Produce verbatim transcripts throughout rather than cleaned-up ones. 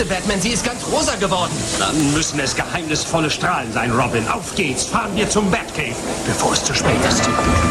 Katze, Batman. Sie ist ganz rosa geworden. Dann müssen es geheimnisvolle Strahlen sein, Robin. Auf geht's. Fahren wir zum Batcave, bevor es zu spät ist.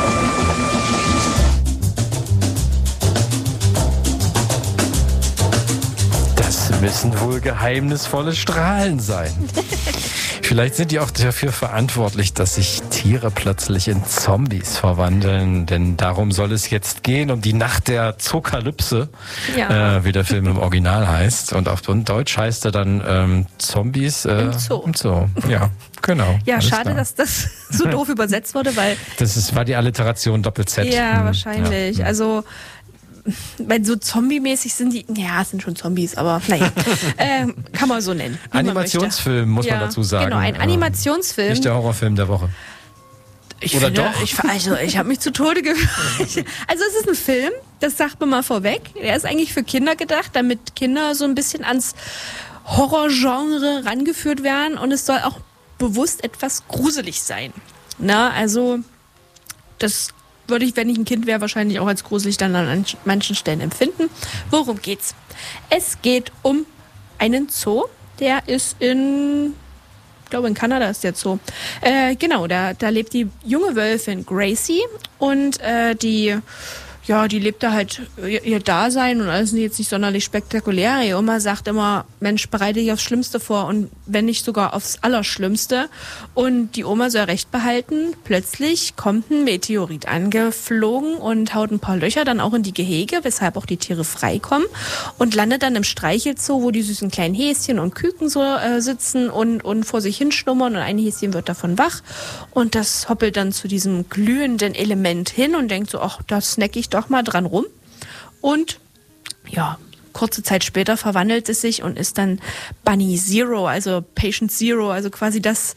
Das müssen wohl geheimnisvolle Strahlen sein. Vielleicht sind die auch dafür verantwortlich, dass sich Tiere plötzlich in Zombies verwandeln. Denn darum soll es jetzt gehen, um die Nacht der Zookalypse, ja. äh, wie der Film im Original heißt. Und auf Deutsch heißt er dann ähm, Zombies äh, im Zoo. Im Zoo. Ja, genau. Ja, schade, klar. dass das so doof übersetzt wurde, weil... Das ist, war die Alliteration Doppel-Z. Ja, wahrscheinlich. Ja. Also... Weil so zombie-mäßig sind die, ja, es sind schon Zombies, aber naja, äh, kann man so nennen. Animationsfilm, muss ja, man dazu sagen. Genau, ein Animationsfilm. Nicht der Horrorfilm der Woche. Ich Oder finde, doch? Ich, also ich habe mich zu Tode gefühlt. Also es ist ein Film, das sagt man mal vorweg. Der ist eigentlich für Kinder gedacht, damit Kinder so ein bisschen ans Horrorgenre rangeführt werden. Und es soll auch bewusst etwas gruselig sein. Na, also das würde ich, wenn ich ein Kind wäre, wahrscheinlich auch als gruselig dann an manchen Stellen empfinden. Worum geht's? Es geht um einen Zoo, der ist in, ich glaube in Kanada ist der Zoo. Äh, genau, da, da lebt die junge Wölfin Gracie und äh, die, ja, die lebt da halt ihr, ihr Dasein und alles ist jetzt nicht sonderlich spektakulär. Ihre Oma sagt immer, Mensch, bereite dich aufs Schlimmste vor und wenn nicht sogar aufs Allerschlimmste. Und die Oma soll recht behalten. Plötzlich kommt ein Meteorit angeflogen und haut ein paar Löcher dann auch in die Gehege, weshalb auch die Tiere freikommen und landet dann im Streichelzoo, wo die süßen kleinen Häschen und Küken so äh, sitzen und, und vor sich hinschlummern und ein Häschen wird davon wach und das hoppelt dann zu diesem glühenden Element hin und denkt so, ach, da snack ich doch mal dran rum. Und ja, kurze Zeit später verwandelt es sich und ist dann Bunny Zero, also Patient Zero, also quasi das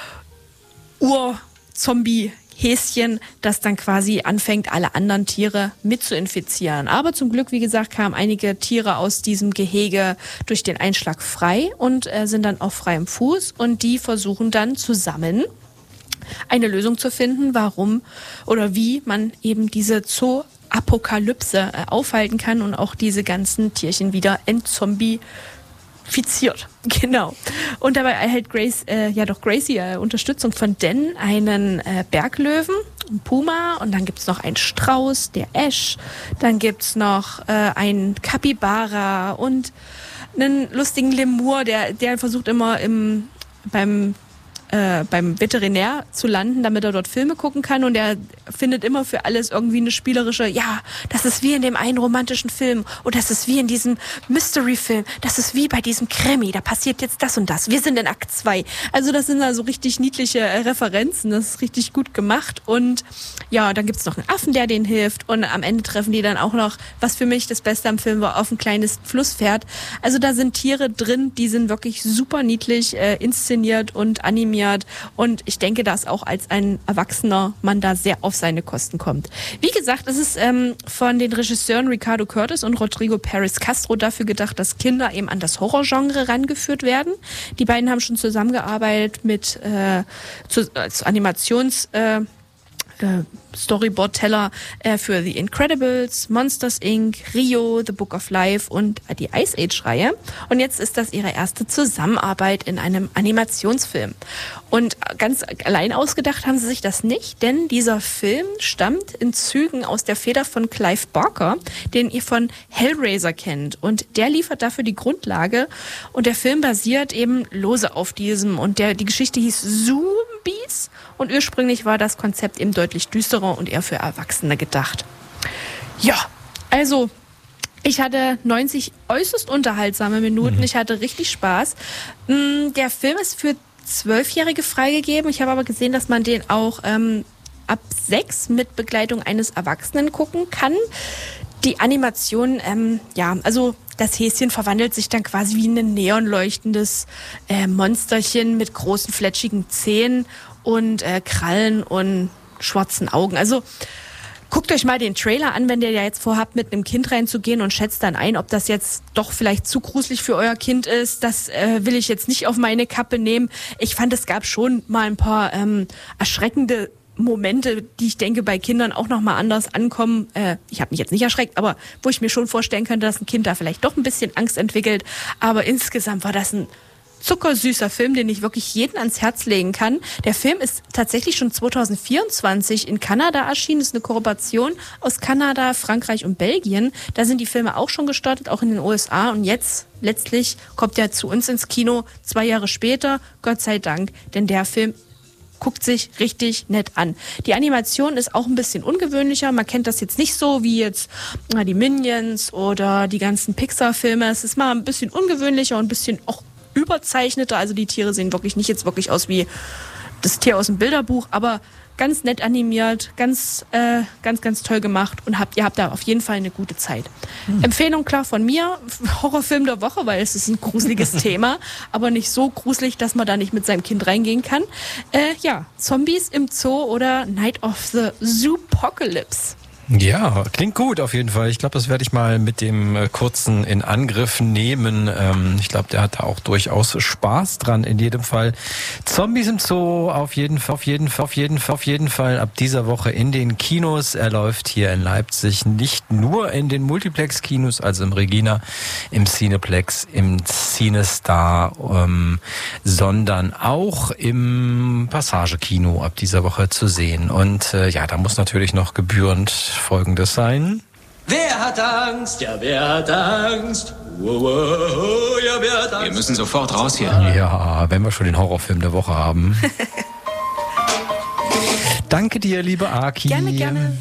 Ur-Zombie-Häschen, das dann quasi anfängt, alle anderen Tiere mit zu infizieren. Aber zum Glück, wie gesagt, kamen einige Tiere aus diesem Gehege durch den Einschlag frei und äh, sind dann auf freiem Fuß und die versuchen dann zusammen eine Lösung zu finden, warum oder wie man eben diese Zoo-Apokalypse äh, aufhalten kann und auch diese ganzen Tierchen wieder entzombifiziert. Genau. Und dabei erhält Grace, äh, ja doch Gracie äh, Unterstützung von Dan, einen äh, Berglöwen, einen Puma und dann gibt's noch einen Strauß, der Ash, dann gibt's noch äh, einen Capybara und einen lustigen Lemur, der, der versucht immer im, beim Äh, beim Veterinär zu landen, damit er dort Filme gucken kann und er findet immer für alles irgendwie eine spielerische, ja, das ist wie in dem einen romantischen Film oder das ist wie in diesem Mystery-Film, das ist wie bei diesem Krimi, da passiert jetzt das und das, wir sind in Akt zwei. Also das sind also richtig niedliche äh, Referenzen, das ist richtig gut gemacht und ja, dann gibt's noch einen Affen, der denen hilft und am Ende treffen die dann auch noch, was für mich das Beste am Film war, auf ein kleines Flusspferd. Also da sind Tiere drin, die sind wirklich super niedlich äh, inszeniert und animiert. Und ich denke, dass auch als ein Erwachsener man da sehr auf seine Kosten kommt. Wie gesagt, es ist ähm, von den Regisseuren Ricardo Curtis und Rodrigo Perez Castro dafür gedacht, dass Kinder eben an das Horrorgenre rangeführt werden. Die beiden haben schon zusammengearbeitet mit äh, zu, als Animations äh, äh, Storyboard-Teller äh, für The Incredibles, Monsters Incorporated, Rio, The Book of Life und äh, die Ice Age-Reihe. Und jetzt ist das ihre erste Zusammenarbeit in einem Animationsfilm. Und ganz allein ausgedacht haben sie sich das nicht, denn dieser Film stammt in Zügen aus der Feder von Clive Barker, den ihr von Hellraiser kennt. Und der liefert dafür die Grundlage. Und der Film basiert eben lose auf diesem. Und der, die Geschichte hieß Zombies. Und ursprünglich war das Konzept eben deutlich düsterer und eher für Erwachsene gedacht. Ja, also ich hatte neunzig äußerst unterhaltsame Minuten. Mhm. Ich hatte richtig Spaß. Der Film ist für Zwölfjährige freigegeben. Ich habe aber gesehen, dass man den auch ähm, ab sechs mit Begleitung eines Erwachsenen gucken kann. Die Animation, ähm, ja, also das Häschen verwandelt sich dann quasi wie ein neonleuchtendes äh, Monsterchen mit großen, fletschigen Zähnen und äh, Krallen und schwarzen Augen. Also guckt euch mal den Trailer an, wenn ihr ja jetzt vorhabt, mit einem Kind reinzugehen und schätzt dann ein, ob das jetzt doch vielleicht zu gruselig für euer Kind ist. Das äh, will ich jetzt nicht auf meine Kappe nehmen. Ich fand, es gab schon mal ein paar ähm, erschreckende Momente, die ich denke, bei Kindern auch nochmal anders ankommen. Äh, ich habe mich jetzt nicht erschreckt, aber wo ich mir schon vorstellen könnte, dass ein Kind da vielleicht doch ein bisschen Angst entwickelt. Aber insgesamt war das ein zuckersüßer Film, den ich wirklich jedem ans Herz legen kann. Der Film ist tatsächlich schon zwanzig vierundzwanzig in Kanada erschienen. Das ist eine Kooperation aus Kanada, Frankreich und Belgien. Da sind die Filme auch schon gestartet, auch in den U S A. Und jetzt letztlich kommt er zu uns ins Kino, zwei Jahre später, Gott sei Dank. Denn der Film guckt sich richtig nett an. Die Animation ist auch ein bisschen ungewöhnlicher. Man kennt das jetzt nicht so wie jetzt na, die Minions oder die ganzen Pixar-Filme. Es ist mal ein bisschen ungewöhnlicher und ein bisschen auch überzeichneter. Also die Tiere sehen wirklich nicht jetzt wirklich aus wie das Tier aus dem Bilderbuch, aber ganz nett animiert, ganz, äh, ganz, ganz toll gemacht und habt, ihr habt da auf jeden Fall eine gute Zeit. Hm. Empfehlung klar von mir, Horrorfilm der Woche, weil es ist ein gruseliges Thema, aber nicht so gruselig, dass man da nicht mit seinem Kind reingehen kann. Äh, ja, Zombies im Zoo oder Night of the Zoopocalypse. Ja, klingt gut auf jeden Fall. Ich glaube, das werde ich mal mit dem äh, kurzen in Angriff nehmen. Ähm, ich glaube, der hat da auch durchaus Spaß dran in jedem Fall. Zombies im Zoo auf jeden Fall, auf jeden Fall, auf jeden Fall, auf jeden Fall ab dieser Woche in den Kinos. Er läuft hier in Leipzig nicht nur in den Multiplex-Kinos, also im Regina, im Cineplex, im Cinestar, ähm, sondern auch im Passage-Kino ab dieser Woche zu sehen. Und äh, ja, da muss natürlich noch gebührend Folgendes sein. Wer hat Angst? Ja, wer hat Angst? Wow, wow, ja, wer hat Angst? Wir müssen sofort raus hier. Ja, wenn wir schon den Horrorfilm der Woche haben. Danke dir, liebe Aki. Gerne, gerne.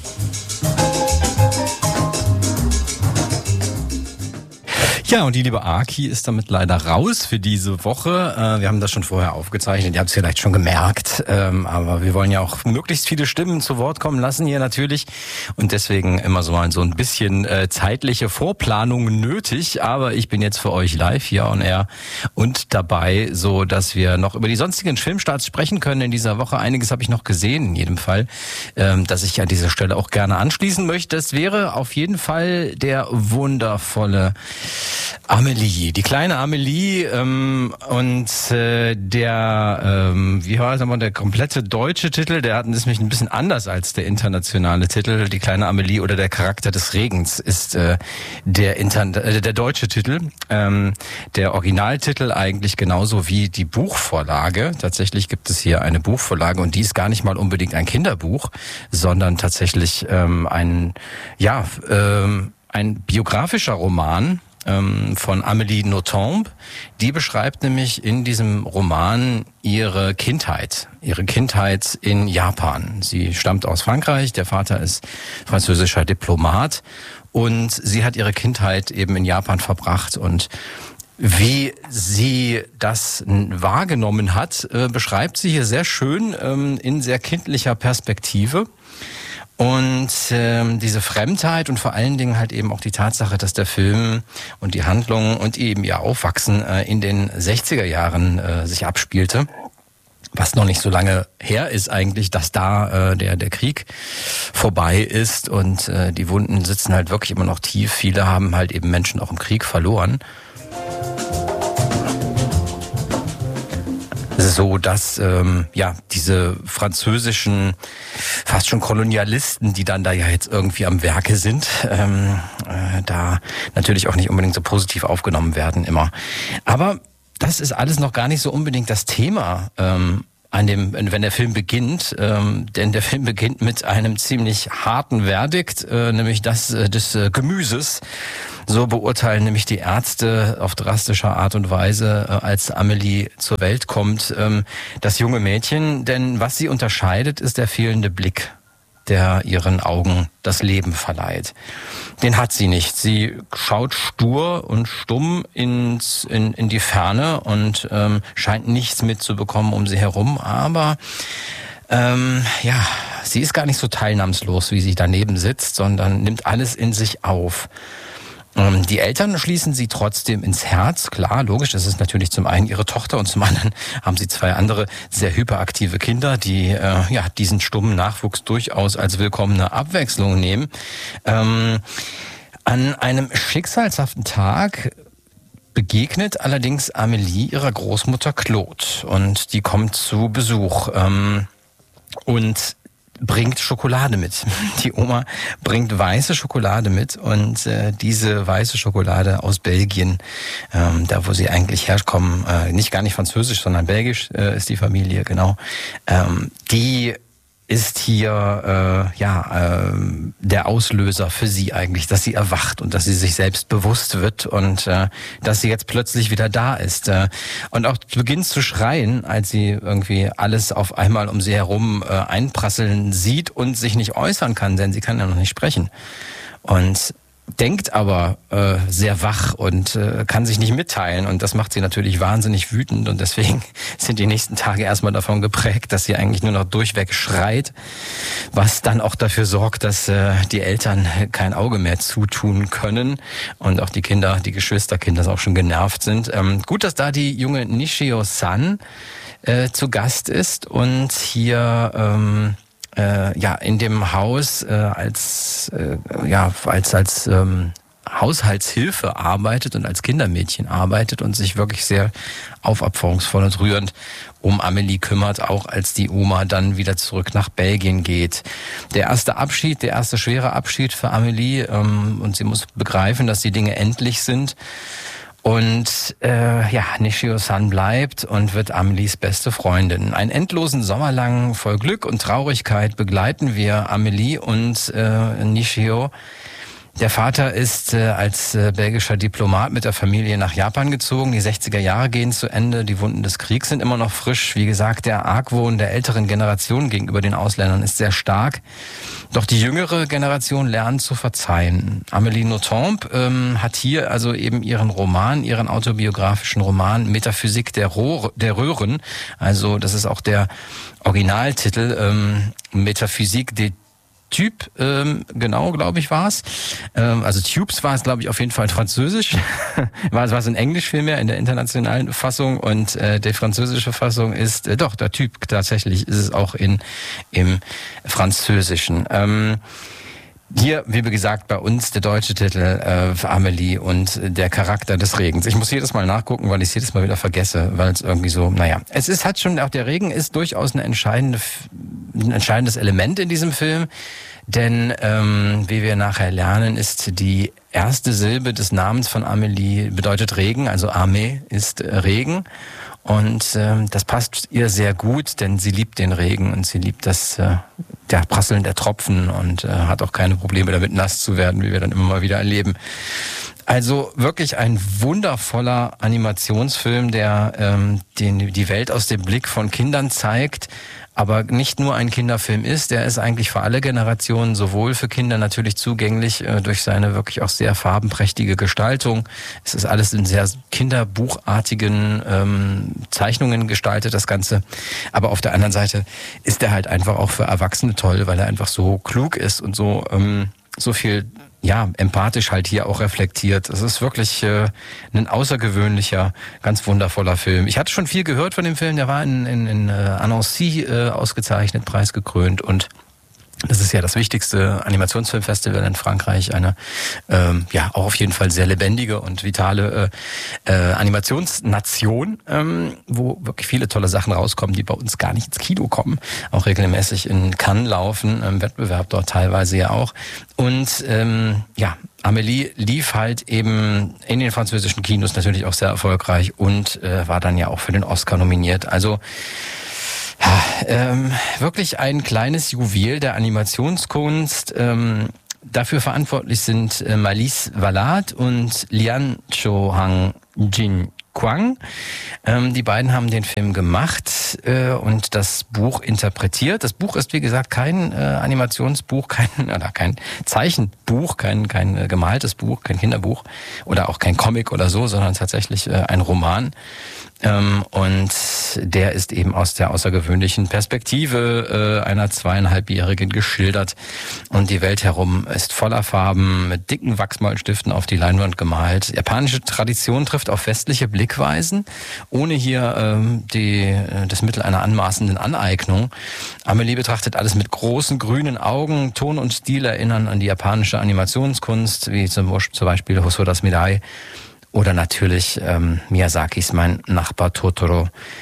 Ja, und die liebe Aki ist damit leider raus für diese Woche. Äh, wir haben das schon vorher aufgezeichnet, ihr habt es vielleicht schon gemerkt. Ähm, aber wir wollen ja auch möglichst viele Stimmen zu Wort kommen lassen hier natürlich. Und deswegen immer so mal so ein bisschen äh, zeitliche Vorplanung nötig. Aber ich bin jetzt für euch live hier on air und dabei, so dass wir noch über die sonstigen Filmstarts sprechen können in dieser Woche. Einiges habe ich noch gesehen in jedem Fall, ähm, dass ich an dieser Stelle auch gerne anschließen möchte. Es wäre auf jeden Fall der wundervolle Amelie, die kleine Amelie ähm, und äh, der, ähm, wie war das, der komplette deutsche Titel, der hat, ist nämlich ein bisschen anders als der internationale Titel. Die kleine Amelie oder der Charakter des Regens ist äh, der, Inter äh, der deutsche Titel. Ähm, der Originaltitel eigentlich genauso wie die Buchvorlage. Tatsächlich gibt es hier eine Buchvorlage und die ist gar nicht mal unbedingt ein Kinderbuch, sondern tatsächlich ähm, ein, ja, ähm, ein biografischer Roman von Amélie Nothomb. Die beschreibt nämlich in diesem Roman ihre Kindheit, ihre Kindheit in Japan. Sie stammt aus Frankreich, der Vater ist französischer Diplomat und sie hat ihre Kindheit eben in Japan verbracht und wie sie das wahrgenommen hat, beschreibt sie hier sehr schön in sehr kindlicher Perspektive. Und ähm, diese Fremdheit und vor allen Dingen halt eben auch die Tatsache, dass der Film und die Handlung und eben ihr Aufwachsen äh, in den sechziger Jahren äh, sich abspielte, was noch nicht so lange her ist eigentlich, dass da äh, der der Krieg vorbei ist und äh, die Wunden sitzen halt wirklich immer noch tief. Viele haben halt eben Menschen auch im Krieg verloren. So, dass ähm, ja diese französischen fast schon Kolonialisten, die dann da ja jetzt irgendwie am Werke sind, ähm, äh, da natürlich auch nicht unbedingt so positiv aufgenommen werden immer. Aber das ist alles noch gar nicht so unbedingt das Thema, ähm, an dem, wenn der Film beginnt, ähm, denn der Film beginnt mit einem ziemlich harten Verdikt, äh, nämlich das äh, des äh, Gemüses. So beurteilen nämlich die Ärzte auf drastische Art und Weise, äh, als Amelie zur Welt kommt, ähm, das junge Mädchen. Denn was sie unterscheidet, ist der fehlende Blick, der ihren Augen das Leben verleiht. Den hat sie nicht. Sie schaut stur und stumm ins, in, in die Ferne und ähm, scheint nichts mitzubekommen um sie herum. Aber ähm, ja, sie ist gar nicht so teilnahmslos, wie sie daneben sitzt, sondern nimmt alles in sich auf. Die Eltern schließen sie trotzdem ins Herz, klar, logisch, das ist natürlich zum einen ihre Tochter und zum anderen haben sie zwei andere sehr hyperaktive Kinder, die äh, ja diesen stummen Nachwuchs durchaus als willkommene Abwechslung nehmen. Ähm, an einem schicksalshaften Tag begegnet allerdings Amelie ihrer Großmutter Claude und die kommt zu Besuch. Ähm, und bringt Schokolade mit. Die Oma bringt weiße Schokolade mit und äh, diese weiße Schokolade aus Belgien, ähm, da wo sie eigentlich herkommen, äh, nicht gar nicht französisch, sondern belgisch äh, ist die Familie, genau, ähm, die ist hier äh, ja äh, der Auslöser für sie eigentlich, dass sie erwacht und dass sie sich selbst bewusst wird und äh, dass sie jetzt plötzlich wieder da ist äh, und auch beginnt zu schreien, als sie irgendwie alles auf einmal um sie herum äh, einprasseln sieht und sich nicht äußern kann, denn sie kann ja noch nicht sprechen und denkt aber äh, sehr wach und äh, kann sich nicht mitteilen und das macht sie natürlich wahnsinnig wütend und deswegen sind die nächsten Tage erstmal davon geprägt, dass sie eigentlich nur noch durchweg schreit, was dann auch dafür sorgt, dass äh, die Eltern kein Auge mehr zutun können und auch die Kinder, die Geschwisterkinder auch schon genervt sind. Ähm, gut, dass da die junge Nishio-san äh, zu Gast ist und hier ähm, Äh, ja, in dem Haus äh, als äh, ja als als ähm, Haushaltshilfe arbeitet und als Kindermädchen arbeitet und sich wirklich sehr aufopferungsvoll und rührend um Amelie kümmert, auch als die Oma dann wieder zurück nach Belgien geht. Der erste Abschied, der erste schwere Abschied für Amelie ähm, und sie muss begreifen, dass die Dinge endlich sind. Und äh, ja, Nishio-san bleibt und wird Amelies beste Freundin. Einen endlosen Sommer lang voll Glück und Traurigkeit begleiten wir Amelie und äh, Nishio. Der Vater ist äh, als äh, belgischer Diplomat mit der Familie nach Japan gezogen. Die sechziger Jahre gehen zu Ende. Die Wunden des Kriegs sind immer noch frisch. Wie gesagt, der Argwohn der älteren Generation gegenüber den Ausländern ist sehr stark. Doch die jüngere Generation lernt zu verzeihen. Amélie Nothomb ähm, hat hier also eben ihren Roman, ihren autobiografischen Roman Metaphysik der, Rohr, der Röhren. Also das ist auch der Originaltitel, ähm, Metaphysik des Typ, ähm, genau, glaube ich, war es. Ähm, also Tubes war es, glaube ich, auf jeden Fall französisch. war es war es in Englisch vielmehr, in der internationalen Fassung. Und äh, die französische Fassung ist, äh, doch, der Typ tatsächlich ist es auch in im Französischen. Ähm, Hier, wie gesagt, bei uns der deutsche Titel äh, für Amelie und der Charakter des Regens. Ich muss jedes Mal nachgucken, weil ich es jedes Mal wieder vergesse, weil es irgendwie so, naja. Es ist hat schon, auch der Regen ist durchaus eine entscheidende, ein entscheidendes Element in diesem Film, denn ähm, wie wir nachher lernen, ist die erste Silbe des Namens von Amelie bedeutet Regen, also Ame ist äh, Regen. Und ähm, das passt ihr sehr gut, denn sie liebt den Regen und sie liebt das äh, der Prasseln der Tropfen und äh, hat auch keine Probleme damit, nass zu werden, wie wir dann immer mal wieder erleben. Also wirklich ein wundervoller Animationsfilm, der ähm, den, die Welt aus dem Blick von Kindern zeigt, aber nicht nur ein Kinderfilm ist, der ist eigentlich für alle Generationen, sowohl für Kinder natürlich zugänglich äh, durch seine wirklich auch sehr farbenprächtige Gestaltung. Es ist alles in sehr kinderbuchartigen ähm, Zeichnungen gestaltet, das Ganze. Aber auf der anderen Seite ist er halt einfach auch für Erwachsene toll, weil er einfach so klug ist und so ähm, so viel ja empathisch halt hier auch reflektiert. Es ist wirklich äh, ein außergewöhnlicher, ganz wundervoller Film. Ich hatte schon viel gehört von dem Film, der war in, in, in äh, Annecy äh, ausgezeichnet, preisgekrönt und das ist ja das wichtigste Animationsfilmfestival in Frankreich, eine ähm, ja auch auf jeden Fall sehr lebendige und vitale äh, äh, Animationsnation, ähm, wo wirklich viele tolle Sachen rauskommen, die bei uns gar nicht ins Kino kommen, auch regelmäßig in Cannes laufen, im Wettbewerb dort teilweise ja auch. Und ähm, ja, Amélie lief halt eben in den französischen Kinos natürlich auch sehr erfolgreich und äh, war dann ja auch für den Oscar nominiert. Also ja, ähm, wirklich ein kleines Juwel der Animationskunst. Ähm, dafür verantwortlich sind äh, Malice Valade und Lian Cho-hang Jin Kwang. Ähm, die beiden haben den Film gemacht äh, und das Buch interpretiert. Das Buch ist, wie gesagt, kein äh, Animationsbuch, kein oder kein Zeichenbuch, kein kein äh, gemaltes Buch, kein Kinderbuch oder auch kein Comic oder so, sondern tatsächlich äh, ein Roman. Ähm, und der ist eben aus der außergewöhnlichen Perspektive äh, einer zweieinhalbjährigen geschildert. Und die Welt herum ist voller Farben, mit dicken Wachsmalstiften auf die Leinwand gemalt. Japanische Tradition trifft auf westliche Blickweisen, ohne hier ähm, die, das Mittel einer anmaßenden Aneignung. Amélie betrachtet alles mit großen grünen Augen. Ton und Stil erinnern an die japanische Animationskunst, wie zum Beispiel Hosodas Mirai. Oder natürlich ähm, Miyazakis Mein Nachbar Totoro.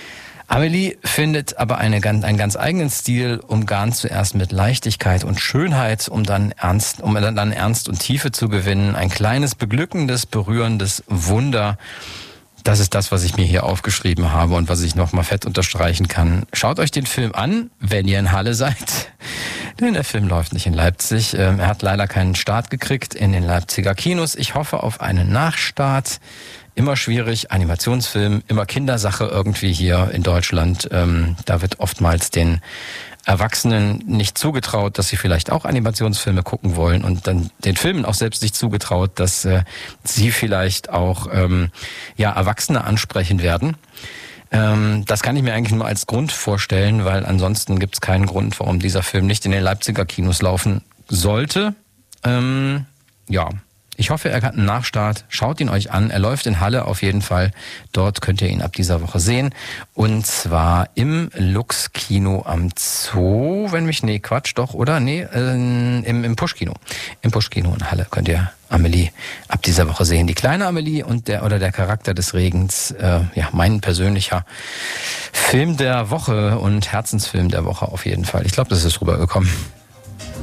Amelie findet aber eine, einen ganz eigenen Stil, umgarnt zuerst mit Leichtigkeit und Schönheit, um dann Ernst, um dann Ernst und Tiefe zu gewinnen. Ein kleines, beglückendes, berührendes Wunder. Das ist das, was ich mir hier aufgeschrieben habe und was ich nochmal fett unterstreichen kann. Schaut euch den Film an, wenn ihr in Halle seid. Denn der Film läuft nicht in Leipzig. Er hat leider keinen Start gekriegt in den Leipziger Kinos. Ich hoffe auf einen Nachstart. Immer schwierig, Animationsfilm, immer Kindersache irgendwie hier in Deutschland. Ähm, da wird oftmals den Erwachsenen nicht zugetraut, dass sie vielleicht auch Animationsfilme gucken wollen und dann den Filmen auch selbst nicht zugetraut, dass äh, sie vielleicht auch ähm, ja Erwachsene ansprechen werden. Ähm, das kann ich mir eigentlich nur als Grund vorstellen, weil ansonsten gibt es keinen Grund, warum dieser Film nicht in den Leipziger Kinos laufen sollte. Ähm, ja. Ich hoffe, er hat einen Nachstart. Schaut ihn euch an. Er läuft in Halle auf jeden Fall. Dort könnt ihr ihn ab dieser Woche sehen. Und zwar im Lux-Kino am Zoo. Wenn mich, nee, Quatsch, doch, oder? Nee, äh, im, im Push-Kino. Im Push-Kino in Halle könnt ihr Amelie ab dieser Woche sehen. Die kleine Amelie und der, oder der Charakter des Regens, äh, ja, mein persönlicher Film der Woche und Herzensfilm der Woche auf jeden Fall. Ich glaube, das ist rübergekommen.